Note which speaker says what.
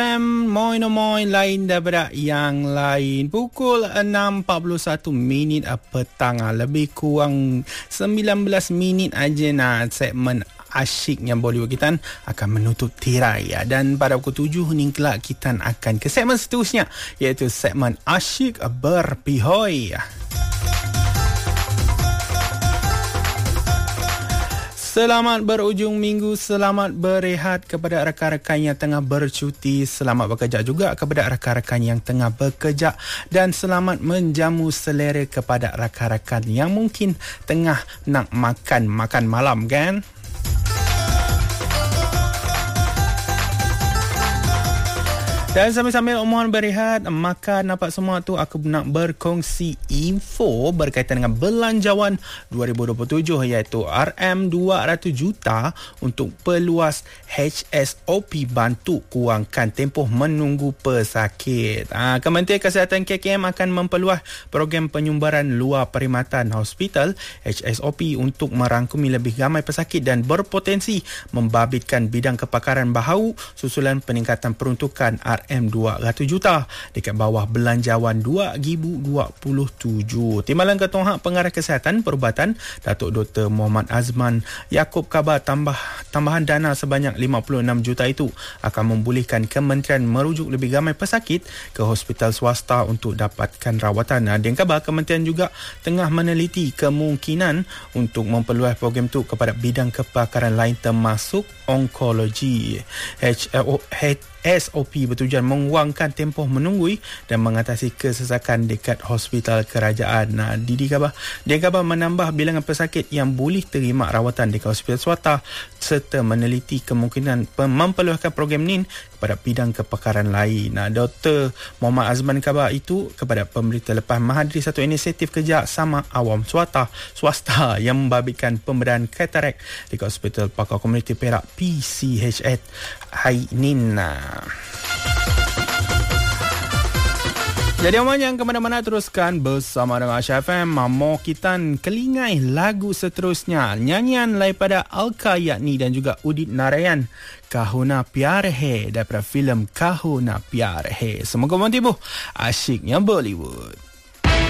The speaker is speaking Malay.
Speaker 1: Moin lain daripada yang lain. Pukul 6.41 minit petang, lebih kurang 19 minit aja segmen asyiknya Bollywood kita akan menutup tirai ya. Dan pada pukul 7 ni kelak kita akan ke segmen seterusnya, iaitu segmen asyik berpihoi. Selamat berujung minggu, selamat berehat kepada rakan-rakan yang tengah bercuti, selamat bekerja juga kepada rakan-rakan yang tengah bekerja, dan selamat menjamu selera kepada rakan-rakan yang mungkin tengah nak makan malam kan. Dan sambil-sambil mohon berehat, makan apa semua tu, aku nak berkongsi info berkaitan dengan belanjawan 2027, iaitu RM200 juta untuk peluas HSOP bantu kurangkan tempoh menunggu pesakit. Kementerian Kesihatan KKM akan memperluas program penyumbaran luar perkhidmatan hospital HSOP untuk merangkumi lebih ramai pesakit dan berpotensi membabitkan bidang kepakaran baharu susulan peningkatan peruntukan RM200 juta dekat bawah belanjawan 2027. Timbalan Ketua Hak Pengarah Kesihatan Perubatan Datuk Dr. Muhammad Azman Yaakob khabar tambahan dana sebanyak 56 juta itu akan membolehkan kementerian merujuk lebih ramai pesakit ke hospital swasta untuk dapatkan rawatan. Dia khabar kementerian juga tengah meneliti kemungkinan untuk memperluas program itu kepada bidang kepakaran lain termasuk onkologi. SOP bertujuan mengurangkan tempoh menunggui dan mengatasi kesesakan dekat hospital kerajaan. Dia khabar menambah bilangan pesakit yang boleh terima rawatan dekat hospital swasta serta meneliti kemungkinan memperluaskan program ini kepada bidang kepakaran lain. Dr. Muhammad Azman khabar itu kepada pemberita lepas menghadiri satu inisiatif kerjasama awam swasta yang membabitkan pemberian katarak dekat Hospital Pakar Komuniti Perak PCHS Hainin. Jadi orang yang ke mana-mana teruskan bersama dengan Asy FM. Mau kita kelingai lagu seterusnya, nyanyian daripada Alka Yagni dan juga Udit Narayan, Kaho Na Pyar Hai, daripada filem Kaho Na Pyar Hai. Semoga menghibur asyiknya Bollywood.